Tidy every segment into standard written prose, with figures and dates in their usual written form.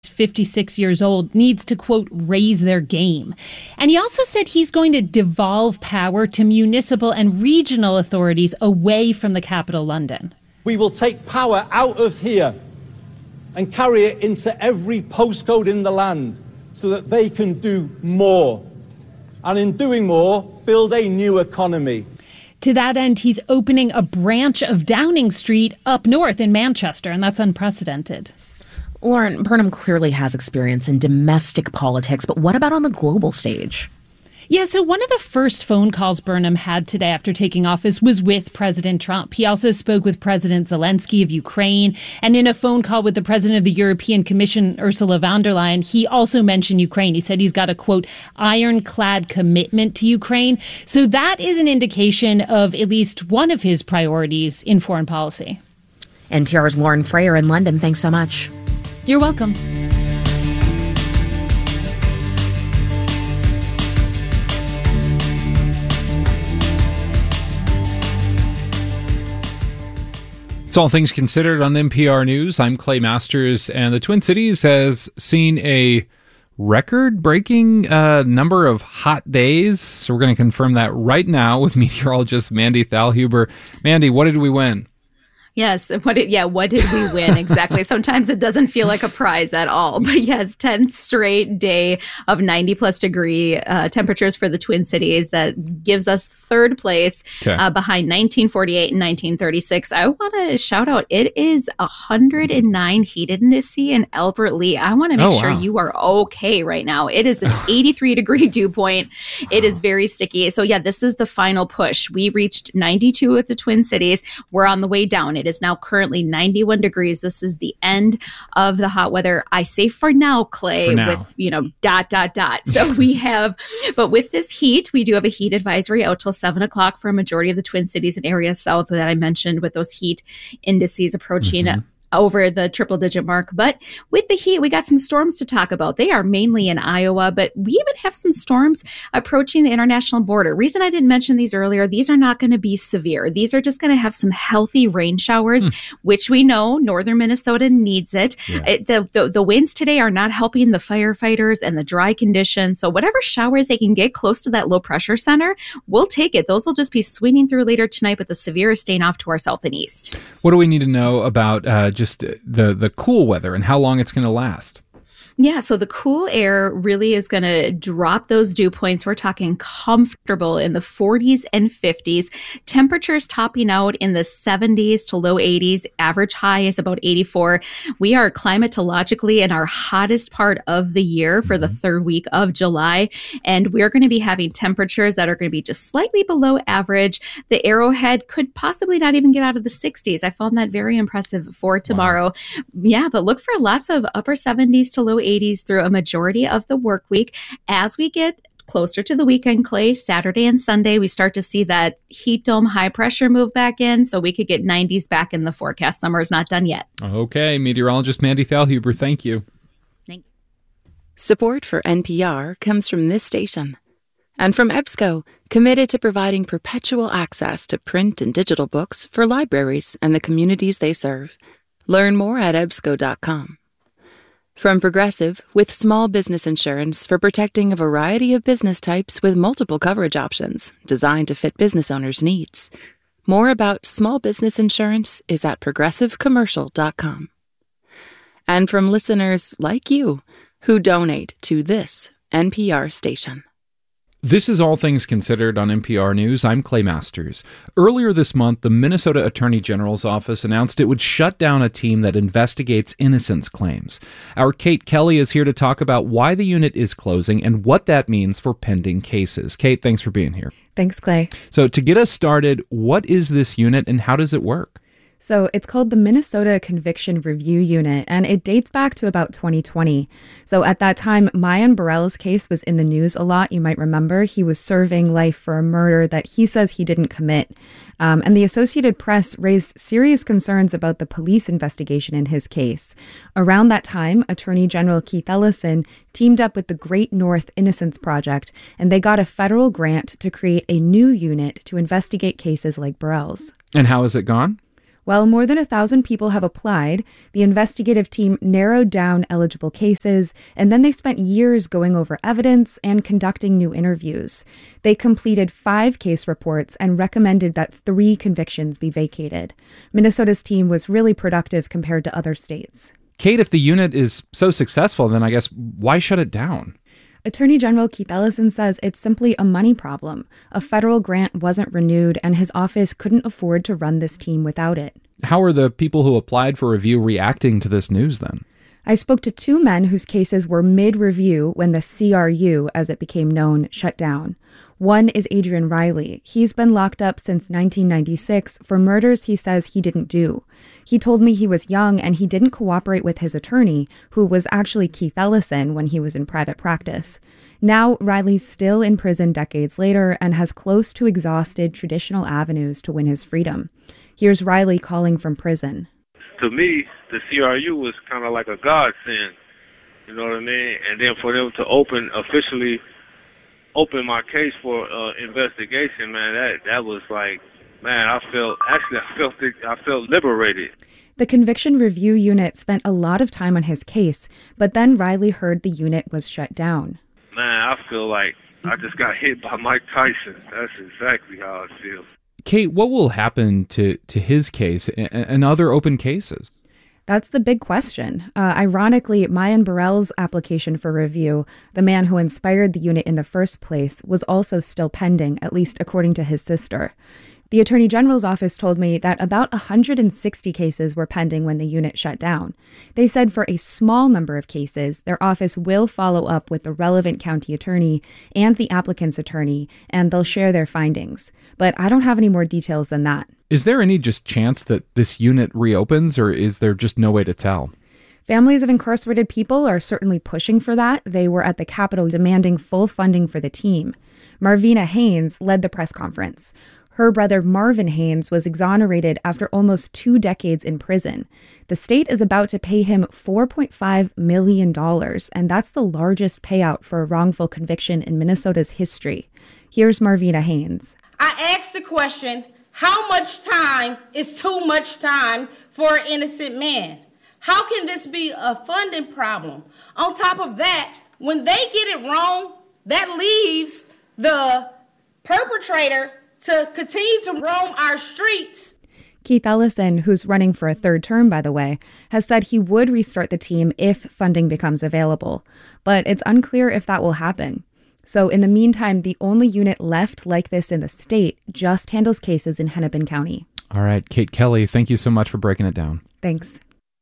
56 years old, needs to, quote, raise their game. And he also said he's going to devolve power to municipal and regional authorities away from the capital, London. We will take power out of here and carry it into every postcode in the land so that they can do more. And in doing more, build a new economy. To that end, he's opening a branch of Downing Street up north in Manchester, and that's unprecedented. Lauren, Burnham clearly has experience in domestic politics, but what about on the global stage? Yeah, so one of the first phone calls Burnham had today after taking office was with President Trump. He also spoke with President Zelensky of Ukraine. And in a phone call with the president of the European Commission, Ursula von der Leyen, he also mentioned Ukraine. He said he's got a, quote, ironclad commitment to Ukraine. So that is an indication of at least one of his priorities in foreign policy. NPR's Lauren Frayer in London. Thanks so much. You're welcome. It's All Things Considered on NPR News. I'm Clay Masters, and the Twin Cities has seen a record-breaking number of hot days. So we're going to confirm that right now with meteorologist Mandy Thalhuber. Mandy, what did we win? Yes. What did we win? Exactly. Sometimes it doesn't feel like a prize at all. But yes, 10th straight day of 90 plus degree temperatures for the Twin Cities. That gives us third place behind 1948 and 1936. I want to shout out, it is 109 heated in in Albert Lea. I want to make sure you are okay right now. It is an 83 degree dew point. It is very sticky. So yeah, this is the final push. We reached 92 at the Twin Cities. We're on the way down. It is now currently 91 degrees. This is the end of the hot weather. I say for now, Clay, with, So we have, but with this heat, we do have a heat advisory out till 7 o'clock for a majority of the Twin Cities and areas south that I mentioned, with those heat indices approaching over the triple digit mark. But with the heat, we got some storms to talk about. They are mainly in Iowa, but we even have some storms approaching the international border. Reason I didn't mention these earlier, these are not going to be severe. These are just going to have some healthy rain showers, which we know northern Minnesota needs it. The winds today are not helping the firefighters and the dry conditions. So whatever showers they can get close to that low pressure center, we'll take it. Those will just be swinging through later tonight, but the severe is staying off to our south and east. What do we need to know about just the cool weather and how long it's going to last? Yeah, so the cool air really is going to drop those dew points. We're talking comfortable in the 40s and 50s. Temperatures topping out in the 70s to low 80s. Average high is about 84. We are climatologically in our hottest part of the year for the third week of July. And we're going to be having temperatures that are going to be just slightly below average. The Arrowhead could possibly not even get out of the 60s. I found that very impressive for tomorrow. Wow. Yeah, but look for lots of upper 70s to low 80s through a majority of the work week. As we get closer to the weekend, Clay, Saturday and Sunday, we start to see that heat dome high pressure move back in, so we could get 90s back in the forecast. Summer is not done yet. Okay, meteorologist Mandy Thalhuber, thank you. Thank you. Support for NPR comes from this station and from EBSCO, committed to providing perpetual access to print and digital books for libraries and the communities they serve. Learn more at ebsco.com. From Progressive, with small business insurance for protecting a variety of business types with multiple coverage options designed to fit business owners' needs. More about small business insurance is at progressivecommercial.com. And from listeners like you who donate to this NPR station. This is All Things Considered on NPR News. I'm Clay Masters. Earlier this month, the Minnesota Attorney General's office announced it would shut down a team that investigates innocence claims. Our Kate Kelly is here to talk about why the unit is closing and what that means for pending cases. Kate, thanks for being here. Thanks, Clay. So to get us started, what is this unit and how does it work? So it's called the Minnesota Conviction Review Unit, and it dates back to about 2020. So at that time, Mayan Burrell's case was in the news a lot. You might remember he was serving life for a murder that he says he didn't commit. And the Associated Press raised serious concerns about the police investigation in his case. Around that time, Attorney General Keith Ellison teamed up with the Great North Innocence Project, and they got a federal grant to create a new unit to investigate cases like Burrell's. And how has it gone? While more than 1,000 people have applied, the investigative team narrowed down eligible cases, and then they spent years going over evidence and conducting new interviews. They completed 5 case reports and recommended that 3 convictions be vacated. Minnesota's team was really productive compared to other states. Kate, if the unit is so successful, then I guess why shut it down? Attorney General Keith Ellison says it's simply a money problem. A federal grant wasn't renewed, and his office couldn't afford to run this team without it. How are the people who applied for review reacting to this news then? I spoke to 2 men whose cases were mid-review when the CRU, as it became known, shut down. One is Adrian Riley. He's been locked up since 1996 for murders he says he didn't do. He told me he was young and he didn't cooperate with his attorney, who was actually Keith Ellison when he was in private practice. Now, Riley's still in prison decades later and has close to exhausted traditional avenues to win his freedom. Here's Riley calling from prison. To me, the CRU was kind of like a godsend, you know what I mean? And then for them to officially open my case for investigation, man, that was like, man, I felt liberated. The Conviction Review Unit spent a lot of time on his case, but then Riley heard the unit was shut down. Man, I feel like I just got hit by Mike Tyson. That's exactly how I feel. Kate, what will happen to his case and other open cases? That's the big question. Ironically, Mayan Burrell's application for review, the man who inspired the unit in the first place, was also still pending, at least according to his sister. The Attorney General's office told me that about 160 cases were pending when the unit shut down. They said for a small number of cases, their office will follow up with the relevant county attorney and the applicant's attorney, and they'll share their findings. But I don't have any more details than that. Is there any just chance that this unit reopens, or is there just no way to tell? Families of incarcerated people are certainly pushing for that. They were at the Capitol demanding full funding for the team. Marvina Haynes led the press conference. Her brother Marvin Haynes was exonerated after almost 2 decades in prison. The state is about to pay him $4.5 million, and that's the largest payout for a wrongful conviction in Minnesota's history. Here's Marvina Haynes. I asked the question, how much time is too much time for an innocent man? How can this be a funding problem? On top of that, when they get it wrong, that leaves the perpetrator to continue to roam our streets. Keith Ellison, who's running for a 3rd term, by the way, has said he would restart the team if funding becomes available. But it's unclear if that will happen. So in the meantime, the only unit left like this in the state just handles cases in Hennepin County. All right, Kate Kelly, thank you so much for breaking it down. Thanks.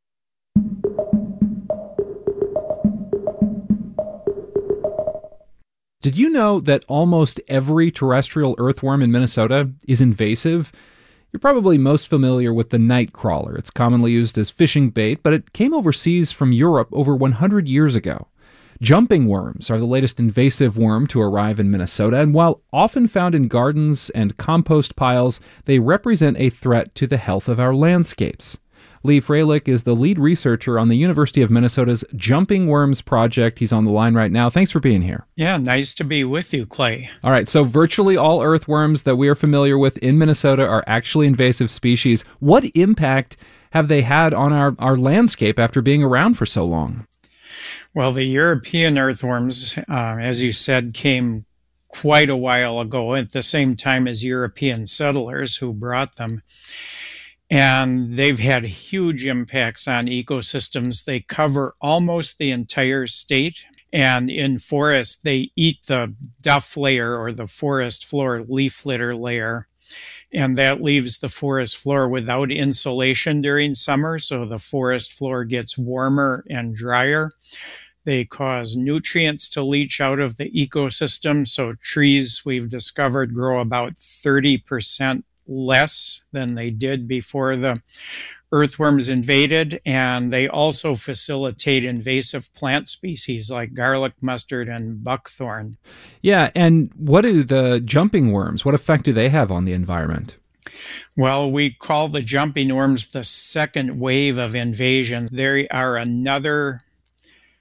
Did you know that almost every terrestrial earthworm in Minnesota is invasive? You're probably most familiar with the night crawler. It's commonly used as fishing bait, but it came overseas from Europe over 100 years ago. Jumping worms are the latest invasive worm to arrive in Minnesota, and while often found in gardens and compost piles, they represent a threat to the health of our landscapes. Lee Freilich is the lead researcher on the University of Minnesota's Jumping Worms Project. He's on the line right now. Thanks for being here. Yeah, nice to be with you, Clay. All right, so virtually all earthworms that we are familiar with in Minnesota are actually invasive species. What impact have they had on our landscape after being around for so long? Well, the European earthworms, as you said, came quite a while ago at the same time as European settlers who brought them. And they've had huge impacts on ecosystems. They cover almost the entire state. And in forests, they eat the duff layer or the forest floor leaf litter layer. And that leaves the forest floor without insulation during summer. So the forest floor gets warmer and drier. They cause nutrients to leach out of the ecosystem. So trees, we've discovered, grow about 30% less than they did before the earthworms invaded, and they also facilitate invasive plant species like garlic mustard and buckthorn. Yeah, and what do the jumping worms, what effect do they have on the environment? Well, we call the jumping worms the second wave of invasion. They are another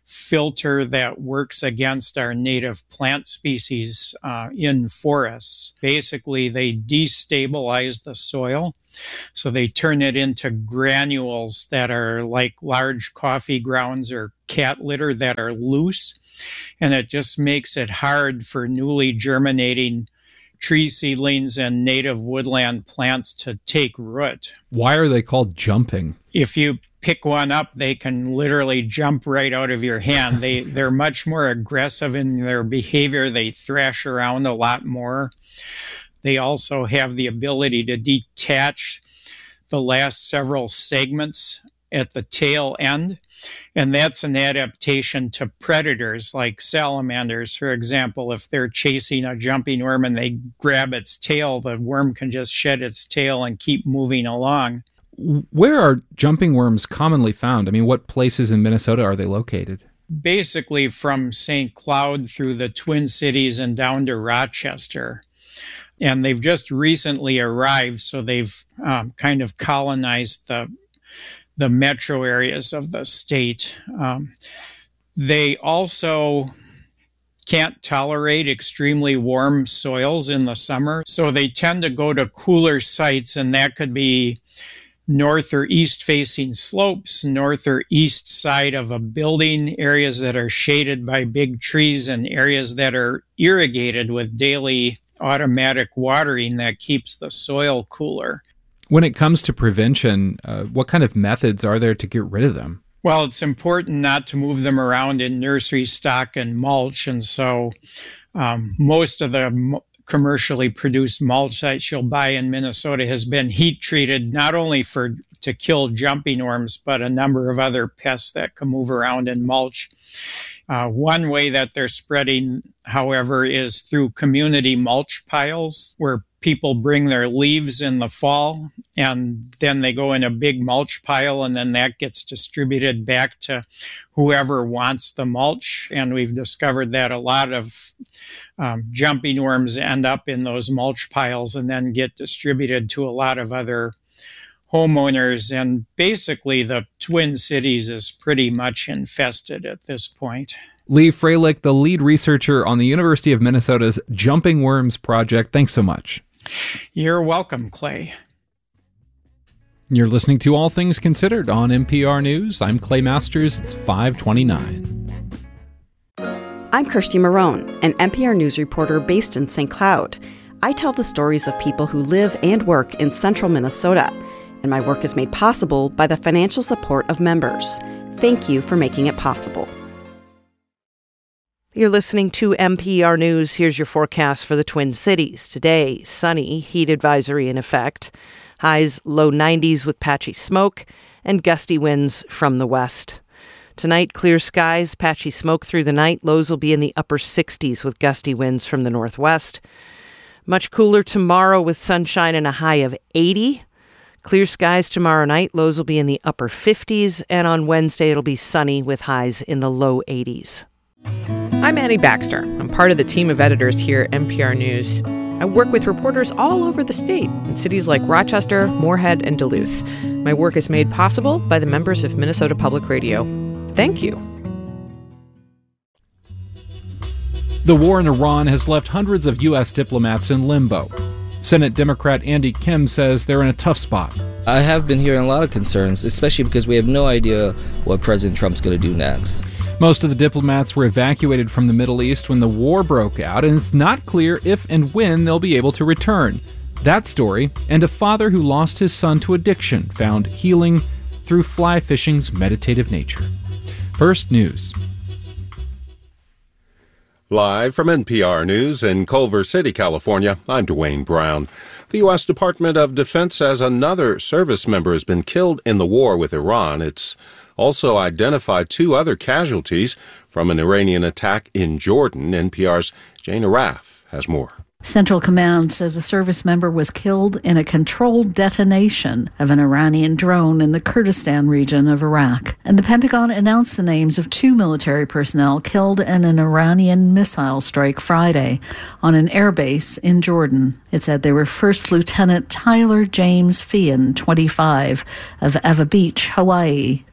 filter that works against our native plant species in forests. Basically, they destabilize the soil. So they turn it into granules that are like large coffee grounds or cat litter that are loose. And it just makes it hard for newly germinating tree seedlings and native woodland plants to take root. Why are they called jumping? If you pick one up, they can literally jump right out of your hand. They're much more aggressive in their behavior. They thrash around a lot more. They also have the ability to detach the last several segments at the tail end, and that's an adaptation to predators like salamanders, for example. If they're chasing a jumping worm and they grab its tail, the worm can just shed its tail and keep moving along. Where are jumping worms commonly found? I mean, what places in Minnesota are they located? Basically from St. Cloud through the Twin Cities and down to Rochester. And they've just recently arrived, so they've kind of colonized the metro areas of the state. They also can't tolerate extremely warm soils in the summer, so they tend to go to cooler sites, and that could be north or east facing slopes, north or east side of a building, areas that are shaded by big trees, and areas that are irrigated with daily automatic watering that keeps the soil cooler. When it comes to prevention, what kind of methods are there to get rid of them? Well, it's important not to move them around in nursery stock and mulch, and so most of the commercially produced mulch that you'll buy in Minnesota has been heat treated, not only to kill jumping worms, but a number of other pests that can move around in mulch. One way that they're spreading, however, is through community mulch piles, where people bring their leaves in the fall and then they go in a big mulch pile, and then that gets distributed back to whoever wants the mulch. And we've discovered that a lot of jumping worms end up in those mulch piles and then get distributed to a lot of other homeowners. And basically the Twin Cities is pretty much infested at this point. Lee Freilich, the lead researcher on the University of Minnesota's Jumping Worms Project. Thanks so much. You're welcome, Clay. You're listening to All Things Considered on NPR News. I'm Clay Masters. It's 5:29. I'm Kirsty Marone, an NPR News reporter based in St. Cloud. I tell the stories of people who live and work in central Minnesota, and my work is made possible by the financial support of members. Thank you for making it possible. You're listening to NPR News. Here's your forecast for the Twin Cities. Today, sunny, heat advisory in effect. Highs low 90s with patchy smoke and gusty winds from the west. Tonight, clear skies, patchy smoke through the night. Lows will be in the upper 60s with gusty winds from the northwest. Much cooler tomorrow with sunshine and a high of 80. Clear skies tomorrow night. Lows will be in the upper 50s. And on Wednesday, it'll be sunny with highs in the low 80s. I'm Annie Baxter. I'm part of the team of editors here at NPR News. I work with reporters all over the state in cities like Rochester, Moorhead, and Duluth. My work is made possible by the members of Minnesota Public Radio. Thank you. The war in Iran has left hundreds of U.S. diplomats in limbo. Senate Democrat Andy Kim says they're in a tough spot. I have been hearing a lot of concerns, especially because we have no idea what President Trump's going to do next. Most of the diplomats were evacuated from the Middle East when the war broke out, and it's not clear if and when they'll be able to return. That story, and a father who lost his son to addiction, found healing through fly fishing's meditative nature. First News. Live from NPR News in Culver City, California, I'm Dwayne Brown. The U.S. Department of Defense says another service member has been killed in the war with Iran. It's also identified 2 other casualties from an Iranian attack in Jordan. NPR's Jane Araf has more. Central Command says a service member was killed in a controlled detonation of an Iranian drone in the Kurdistan region of Iraq. And the Pentagon announced the names of 2 military personnel killed in an Iranian missile strike Friday on an airbase in Jordan. It said they were First Lieutenant Tyler James Feehan, 25, of Eva Beach, Hawaii,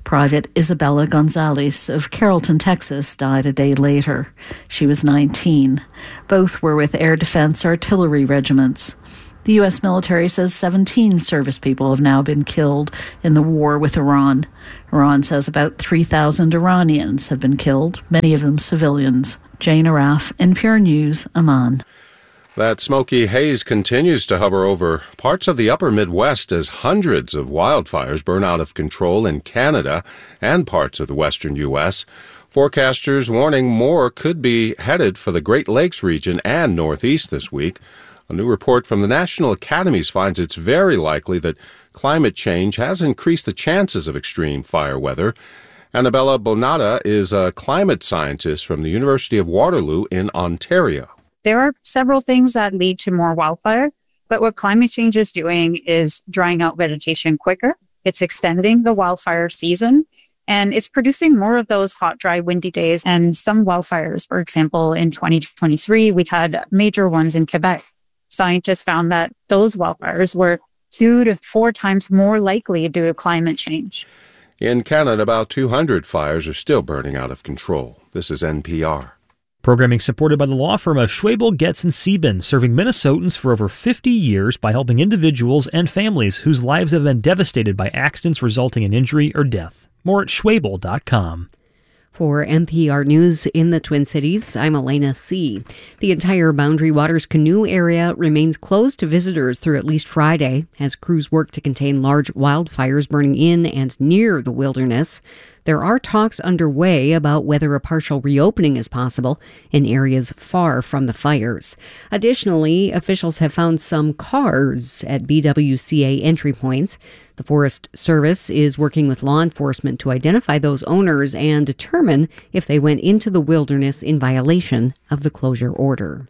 Private Isabella Gonzalez of Carrollton, Texas, died a day later. She was 19. Both were with Air Defense Artillery regiments. The U.S. military says 17 service people have now been killed in the war with Iran. Iran says about 3,000 Iranians have been killed, many of them civilians. Jane Araf, NPR News, Amman. That smoky haze continues to hover over parts of the upper Midwest as hundreds of wildfires burn out of control in Canada and parts of the western U.S. Forecasters warning more could be headed for the Great Lakes region and Northeast this week. A new report from the National Academies finds it's very likely that climate change has increased the chances of extreme fire weather. Annabella Bonata is a climate scientist from the University of Waterloo in Ontario. There are several things that lead to more wildfire, but what climate change is doing is drying out vegetation quicker. It's extending the wildfire season, and it's producing more of those hot, dry, windy days. And some wildfires, for example, in 2023, we had major ones in Quebec. Scientists found that those wildfires were 2 to 4 times more likely due to climate change. In Canada, about 200 fires are still burning out of control. This is NPR. Programming supported by the law firm of Schwabel, Getz & Sieben, serving Minnesotans for over 50 years by helping individuals and families whose lives have been devastated by accidents resulting in injury or death. More at Schwabel.com. For NPR News in the Twin Cities, I'm Elena C. The entire Boundary Waters canoe area remains closed to visitors through at least Friday as crews work to contain large wildfires burning in and near the wilderness. There are talks underway about whether a partial reopening is possible in areas far from the fires. Additionally, officials have found some cars at BWCA entry points. The Forest Service is working with law enforcement to identify those owners and determine if they went into the wilderness in violation of the closure order.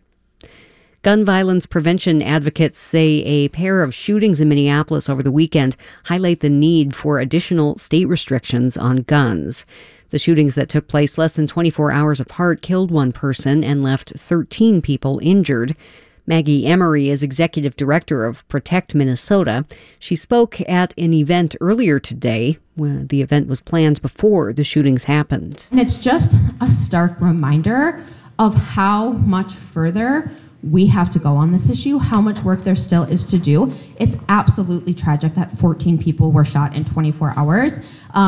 Gun violence prevention advocates say a pair of shootings in Minneapolis over the weekend highlight the need for additional state restrictions on guns. The shootings that took place less than 24 hours apart killed one person and left 13 people injured. Maggie Emery is executive director of Protect Minnesota. She spoke at an event earlier today. The event was planned before the shootings happened. And it's just a stark reminder of how much further we have to go on this issue, how much work there still is to do. It's absolutely tragic that 14 people were shot in 24 hours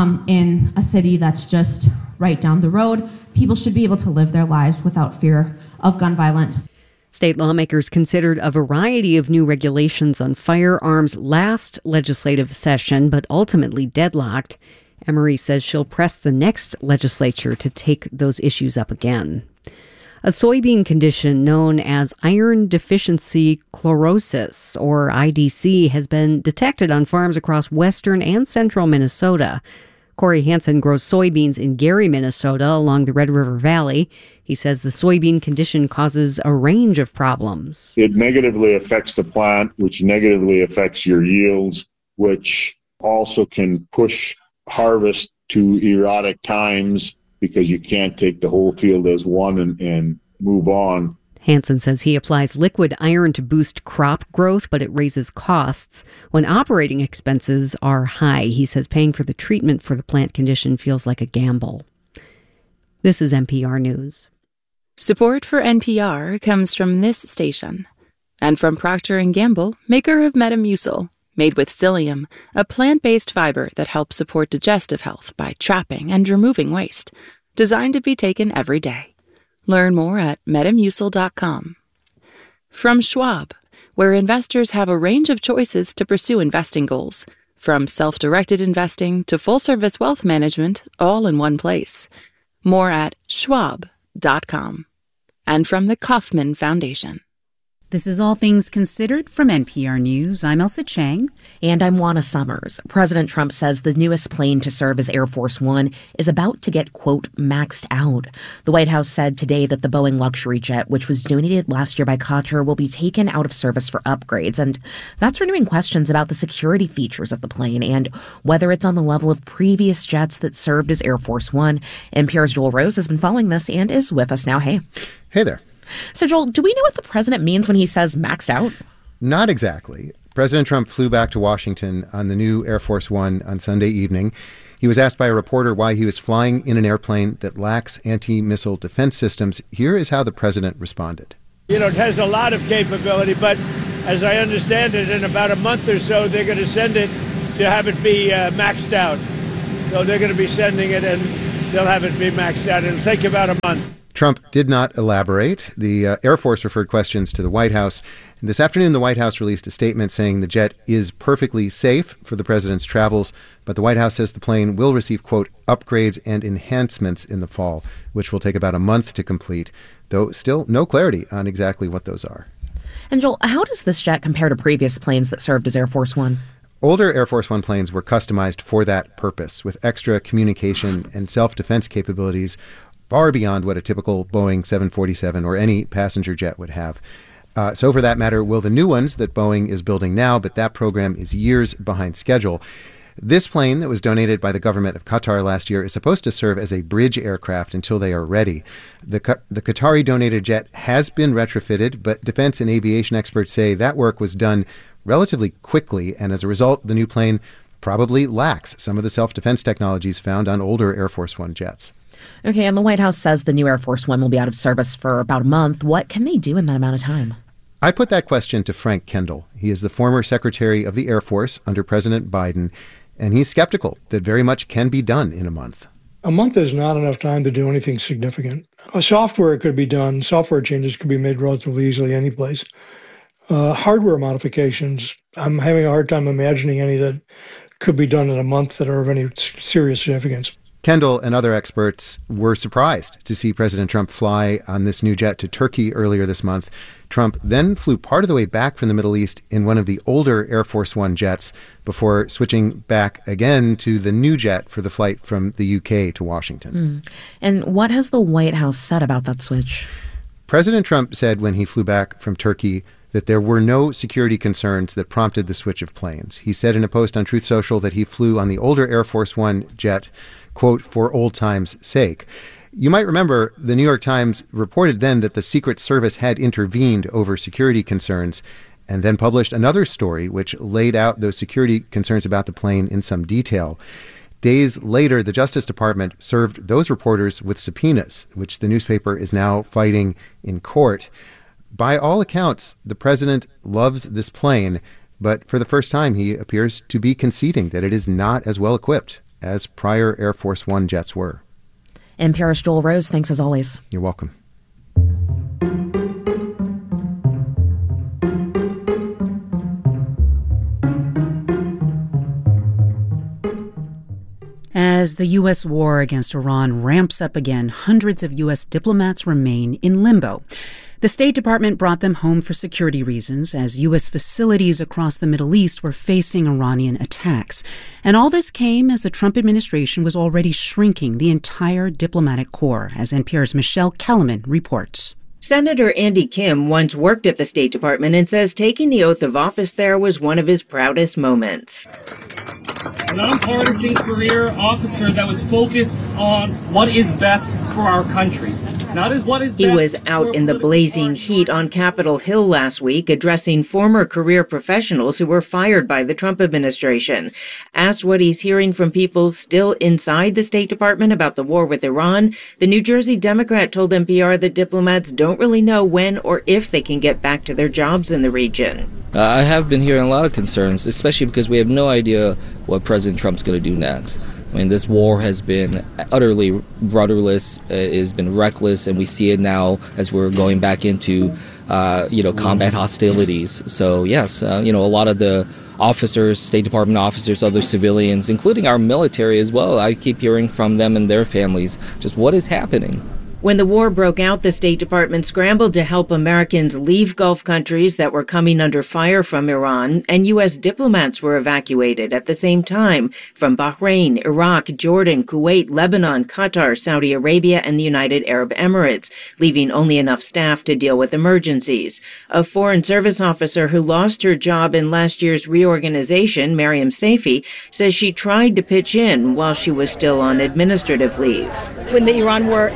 in a city that's just right down the road. People should be able to live their lives without fear of gun violence. State lawmakers considered a variety of new regulations on firearms last legislative session, but ultimately deadlocked. Emery says she'll press the next legislature to take those issues up again. A soybean condition known as iron deficiency chlorosis, or IDC, has been detected on farms across western and central Minnesota. Corey Hansen grows soybeans in Gary, Minnesota, along the Red River Valley. He says the soybean condition causes a range of problems. It negatively affects the plant, which negatively affects your yields, which also can push harvest to erratic times because you can't take the whole field as one and move on. Hansen says he applies liquid iron to boost crop growth, but it raises costs when operating expenses are high. He says paying for the treatment for the plant condition feels like a gamble. This is NPR News. Support for NPR comes from this station and from Procter & Gamble, maker of Metamucil, made with psyllium, a plant-based fiber that helps support digestive health by trapping and removing waste, designed to be taken every day. Learn more at metamucil.com. From Schwab, where investors have a range of choices to pursue investing goals, from self-directed investing to full-service wealth management, all in one place. More at schwab.com. And from the Kauffman Foundation. This is All Things Considered from NPR News. I'm Elsa Chang. And I'm Juana Summers. President Trump says the newest plane to serve as Air Force One is about to get, quote, maxed out. The White House said today that the Boeing luxury jet, which was donated last year by Qatar, will be taken out of service for upgrades. And that's renewing questions about the security features of the plane and whether it's on the level of previous jets that served as Air Force One. NPR's Joel Rose has been following this and is with us now. Hey. Hey there. So, Joel, do we know what the president means when he says maxed out? Not exactly. President Trump flew back to Washington on the new Air Force One on Sunday evening. He was asked by a reporter why he was flying in an airplane that lacks anti-missile defense systems. Here is how the president responded. It has a lot of capability, but as I understand it, in about a month or so, they're going to send it to have it be maxed out. So they're going to be sending it, and they'll have it be maxed out. It'll take about a month. Trump did not elaborate. The Air Force referred questions to the White House. And this afternoon, the White House released a statement saying the jet is perfectly safe for the president's travels, but the White House says the plane will receive, quote, upgrades and enhancements in the fall, which will take about a month to complete, though still no clarity on exactly what those are. And Joel, how does this jet compare to previous planes that served as Air Force One? Older Air Force One planes were customized for that purpose, with extra communication and self-defense capabilities far beyond what a typical Boeing 747 or any passenger jet would have. So for that matter, will the new ones that Boeing is building now, but that program is years behind schedule. This plane that was donated by the government of Qatar last year is supposed to serve as a bridge aircraft until they are ready. The Qatari donated jet has been retrofitted, but defense and aviation experts say that work was done relatively quickly, and as a result, the new plane probably lacks some of the self-defense technologies found on older Air Force One jets. Okay, and the White House says the new Air Force One will be out of service for about a month. What can they do in that amount of time? I put that question to Frank Kendall. He is the former Secretary of the Air Force under President Biden, and he's skeptical that very much can be done in a month. A month is not enough time to do anything significant. Software could be done. Software changes could be made relatively easily any place. Hardware modifications, I'm having a hard time imagining any that could be done in a month that are of any serious significance. Kendall and other experts were surprised to see President Trump fly on this new jet to Turkey earlier this month. Trump then flew part of the way back from the Middle East in one of the older Air Force One jets before switching back again to the new jet for the flight from the UK to Washington. And what has the White House said about that switch? President Trump said when he flew back from Turkey that there were no security concerns that prompted the switch of planes. He said in a post on Truth Social that he flew on the older Air Force One jet, quote, for old time's sake. You might remember the New York Times reported then that the Secret Service had intervened over security concerns and then published another story which laid out those security concerns about the plane in some detail. Days later, the Justice Department served those reporters with subpoenas, which the newspaper is now fighting in court. By all accounts, the president loves this plane, but for the first time, he appears to be conceding that it is not as well equipped as prior Air Force One jets were. NPR's Joel Rose, thanks as always. You're welcome. As the U.S. war against Iran ramps up again, hundreds of U.S. diplomats remain in limbo. The State Department brought them home for security reasons as U.S. facilities across the Middle East were facing Iranian attacks. And all this came as the Trump administration was already shrinking the entire diplomatic corps, as NPR's Michelle Kellerman reports. Senator Andy Kim once worked at the State Department and says taking the oath of office there was one of his proudest moments. A nonpartisan career officer that was focused on what is best for our country. He was out in the blazing heat on Capitol Hill last week addressing former career professionals who were fired by the Trump administration. Asked what he's hearing from people still inside the State Department about the war with Iran, the New Jersey Democrat told NPR that diplomats don't really know when or if they can get back to their jobs in the region. I have been hearing a lot of concerns, especially because we have no idea what President Trump's going to do next. I mean, this war has been utterly rudderless, it has been reckless, and we see it now as we're going back into, combat hostilities. So, yes, a lot of the officers, State Department officers, other civilians, including our military as well, I keep hearing from them and their families just what is happening. When the war broke out, the State Department scrambled to help Americans leave Gulf countries that were coming under fire from Iran, and U.S. diplomats were evacuated at the same time from Bahrain, Iraq, Jordan, Kuwait, Lebanon, Qatar, Saudi Arabia, and the United Arab Emirates, leaving only enough staff to deal with emergencies. A Foreign Service officer who lost her job in last year's reorganization, Mariam Saifi, says she tried to pitch in while she was still on administrative leave. When the Iran war initially broke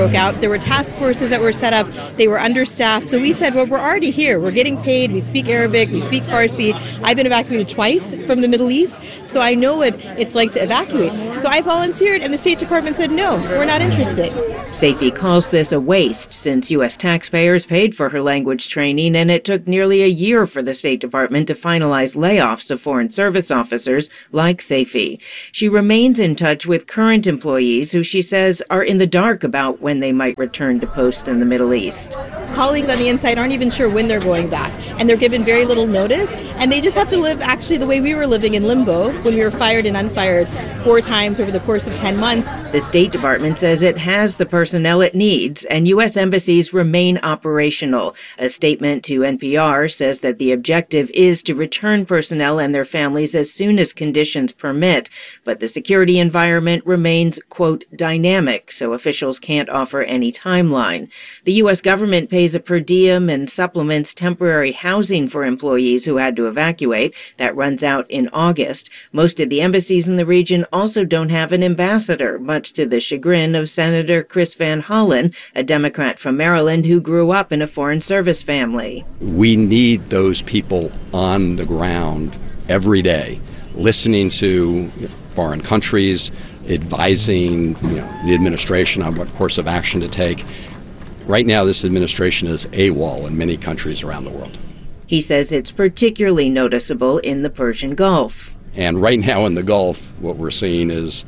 broke out. There were task forces that were set up. They were understaffed. So we said, well, we're already here. We're getting paid. We speak Arabic. We speak Farsi. I've been evacuated twice from the Middle East, so I know what it's like to evacuate. So I volunteered, and the State Department said, no, we're not interested. Safi calls this a waste since U.S. taxpayers paid for her language training, and it took nearly a year for the State Department to finalize layoffs of Foreign Service officers like Safi. She remains in touch with current employees who she says are in the dark about when they might return to posts in the Middle East. Colleagues on the inside aren't even sure when they're going back, and they're given very little notice, and they just have to live actually the way we were living in limbo when we were fired and unfired 4 times over the course of 10 months. The State Department says it has the personnel it needs, and U.S. embassies remain operational. A statement to NPR says that the objective is to return personnel and their families as soon as conditions permit, but the security environment remains, quote, dynamic, so officials can't offer any timeline. The U.S. government pays a per diem and supplements temporary housing for employees who had to evacuate. That runs out in August. Most of the embassies in the region also don't have an ambassador, much to the chagrin of Senator Chris Van Hollen, a Democrat from Maryland who grew up in a Foreign Service family. We need those people on the ground every day, listening to foreign countries, advising the administration on what course of action to take. Right now, this administration is AWOL in many countries around the world. He says it's particularly noticeable in the Persian Gulf. And right now in the Gulf, what we're seeing is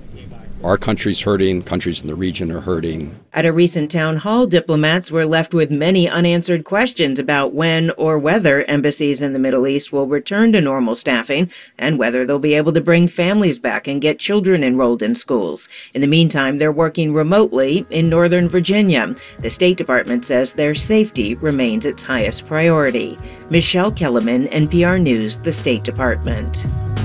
our country's hurting, countries in the region are hurting. At a recent town hall, diplomats were left with many unanswered questions about when or whether embassies in the Middle East will return to normal staffing and whether they'll be able to bring families back and get children enrolled in schools. In the meantime, they're working remotely in Northern Virginia. The State Department says their safety remains its highest priority. Michelle Kellerman, NPR News, the State Department.